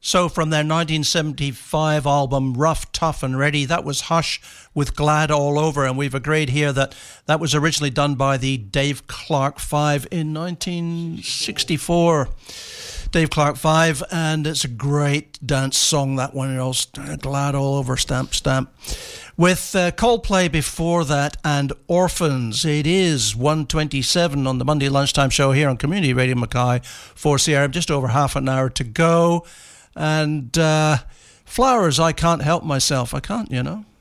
So from their 1975 album Rough, Tough and Ready, that was Hush with Glad All Over, and we've agreed here that that was originally done by the Dave Clark Five in 1964. Dave Clark Five, and it's a great dance song, that one, you know, Glad All Over, stamp, stamp. With Coldplay before that and Orphans. It is 1:27 on the Monday lunchtime show here on Community Radio Mackay 4CR. Just over half an hour to go. And Flowers, I Can't Help Myself. I can't, you know.